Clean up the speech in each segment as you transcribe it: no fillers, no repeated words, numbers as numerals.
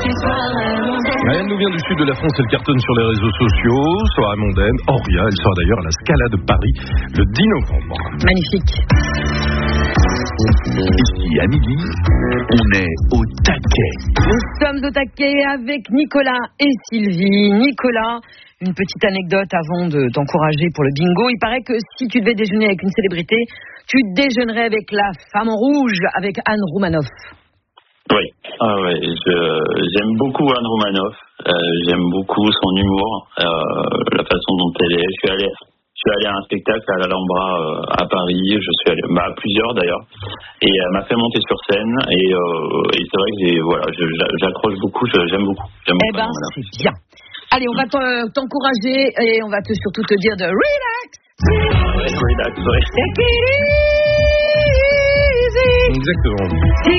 Elle nous vient du sud de la France, elle cartonne sur les réseaux sociaux, soirée mondaine. Auria, elle sera d'ailleurs à la Scala de Paris le 10 novembre. Magnifique. Ici à midi, on est au taquet. Nous sommes au taquet avec Nicolas et Sylvie. Nicolas, une petite anecdote avant de t'encourager pour le bingo. Il paraît que si tu devais déjeuner avec une célébrité, tu déjeunerais avec la femme en rouge, avec Anne Roumanoff. Oui, j'aime beaucoup Anne Roumanoff. J'aime beaucoup son humour, la façon dont elle est. Je suis allé à un spectacle à l'Alhambra à Paris. Je suis allé à plusieurs d'ailleurs, et elle m'a fait monter sur scène. Et c'est vrai que j'accroche beaucoup. J'aime beaucoup. Eh ben, c'est bien. Allez, on va t'encourager et on va surtout te dire de relax. Relax, ouais. Take it easy. Exactement.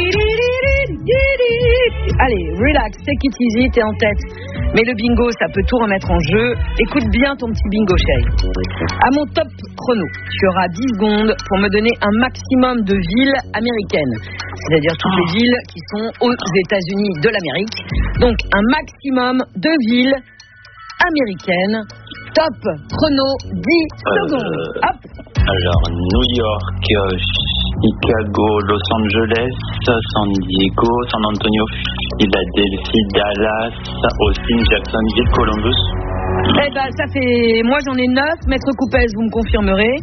Allez, relax, take it easy, t'es en tête. Mais le bingo, ça peut tout remettre en jeu. Écoute bien ton petit bingo, chérie. À mon top chrono, tu auras 10 secondes pour me donner un maximum de villes américaines. C'est-à-dire toutes les villes qui sont aux États-Unis de l'Amérique. Donc, un maximum de villes américaines. Top chrono, 10 secondes. Hop. Alors, New York, Chicago, Los Angeles, San Diego, San Antonio, Philadelphie, Dallas, Austin, Jacksonville, Columbus. Eh ben, ça fait... Moi, j'en ai 9. Maître Coupez, vous me confirmerez.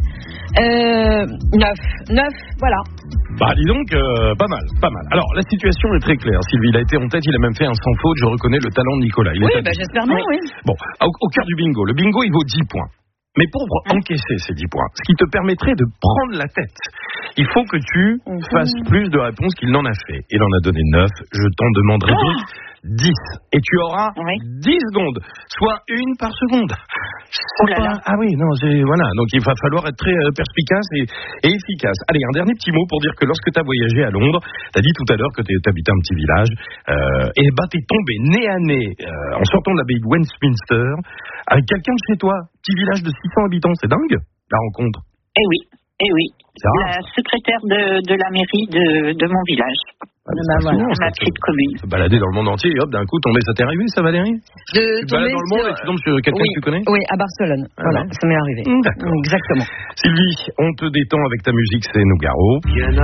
9, voilà. Bah dis donc, pas mal. Alors, la situation est très claire. Sylvie, il a été en tête, il a même fait un sans faute. Je reconnais le talent de Nicolas. J'espère bien, oui. Bon, au cœur du bingo. Le bingo, il vaut 10 points. Mais pour encaisser ces 10 points, ce qui te permettrait de prendre la tête, il faut que tu fasses plus de réponses qu'il n'en a fait. Il en a donné 9. Je t'en demanderai donc 10. Et tu auras 10 secondes, soit une par seconde. Ah oui, non, voilà. Donc il va falloir être très perspicace et efficace. Allez, un dernier petit mot pour dire que lorsque tu as voyagé à Londres, tu as dit tout à l'heure que tu habitais un petit village, et tu es tombé nez à nez en sortant de l'abbaye de Westminster avec quelqu'un de chez toi. Petit village de 600 habitants, c'est dingue la rencontre. Eh oui. La secrétaire de la mairie de mon village. Ma petite commune. Se balader dans le monde entier et hop, d'un coup, tomber, ça t'est arrivé, ça Valérie? Tu balades dans le monde et tu tombes sur quelqu'un que tu connais? Oui, à Barcelone. Voilà, ça m'est arrivé. D'accord. Exactement. Sylvie, on te détend avec ta musique, c'est Nougaro.